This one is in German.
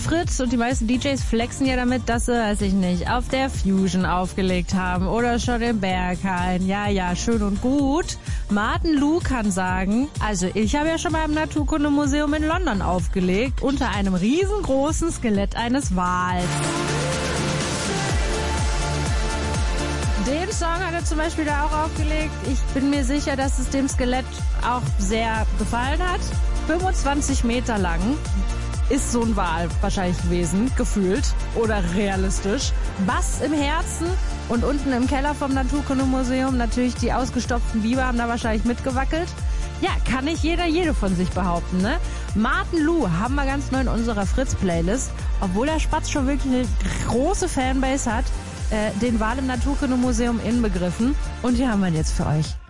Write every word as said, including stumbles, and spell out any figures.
Fritz und die meisten D Js flexen ja damit, dass sie, weiß ich nicht, auf der Fusion aufgelegt haben oder schon im Berghain. Ja, ja, schön und gut. Martin Lu kann sagen, also ich habe ja schon mal im Naturkundemuseum in London aufgelegt, unter einem riesengroßen Skelett eines Wals. Den Song hat er zum Beispiel da auch aufgelegt. Ich bin mir sicher, dass es dem Skelett auch sehr gefallen hat. fünfundzwanzig Meter lang ist so ein Wal wahrscheinlich gewesen, gefühlt oder realistisch. Bass im Herzen und unten im Keller vom Naturkundemuseum natürlich die ausgestopften Biber haben da wahrscheinlich mitgewackelt. Ja, kann nicht jeder jede von sich behaupten, ne? Martin Lu haben wir ganz neu in unserer Fritz-Playlist, obwohl der Spatz schon wirklich eine große Fanbase hat, äh, den Wal im Naturkundemuseum inbegriffen. Und die haben wir jetzt für euch.